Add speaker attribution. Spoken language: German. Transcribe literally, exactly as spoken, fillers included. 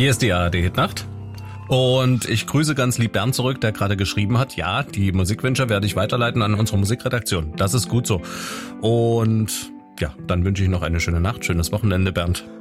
Speaker 1: Hier ist die A R D-Hitnacht. Und ich grüße ganz lieb Bernd zurück, der gerade geschrieben hat, ja, die Musikwünsche werde ich weiterleiten an unsere Musikredaktion. Das ist gut so. Und ja, dann wünsche ich noch eine schöne Nacht, schönes Wochenende, Bernd.